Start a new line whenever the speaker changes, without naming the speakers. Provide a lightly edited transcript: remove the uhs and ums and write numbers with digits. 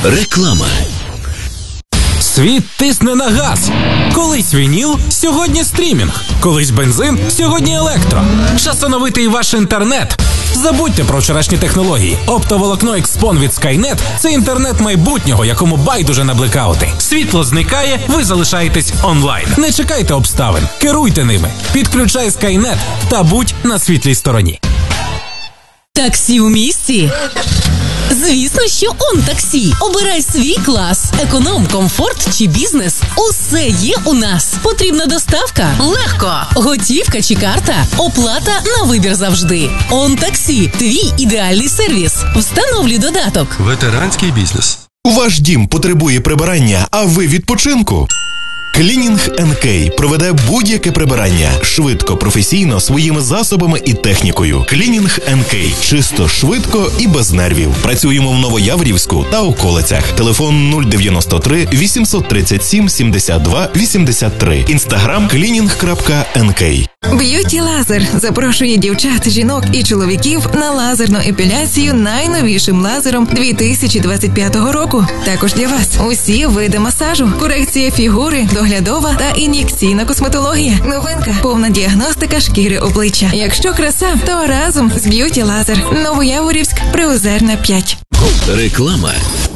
Реклама.
Світ тисне на газ. Колись вініл, сьогодні стрімінг. Колись бензин, сьогодні електро. Час оновити і ваш інтернет. Забудьте про вчорашні технології. Оптоволокно Xpon від Skynet – це інтернет майбутнього, якому байдуже на блекаути. Світло зникає, ви залишаєтесь онлайн. Не чекайте обставин, керуйте ними. Підключай Skynet та будь на світлій стороні.
Таксі у місті? Звісно, що ОнТаксі. Обирай свій клас. Економ, комфорт чи бізнес. Усе є у нас. Потрібна доставка? Легко. Готівка чи карта? Оплата на вибір завжди. ОнТаксі. Твій ідеальний сервіс. Встановлюй додаток.
Ветеранський бізнес.
Ваш дім потребує прибирання, а ви відпочинку? Клінінг НК проведе будь-яке прибирання швидко, професійно, своїми засобами і технікою. Клінінг НК. Чисто, швидко і без нервів. Працюємо в Новояврівську та околицях. Телефон 093 837 72 83. Інстаграм клінінг.нк.
Б'юті Лазер запрошує дівчат, жінок і чоловіків на лазерну епіляцію найновішим лазером 2025 року. Також для вас усі види масажу, корекція фігури, доглядова та ін'єкційна косметологія. Новинка – повна діагностика шкіри обличчя. Якщо краса, то разом з Б'юті Лазер. Новояворівськ, Приозерна 5.
Реклама.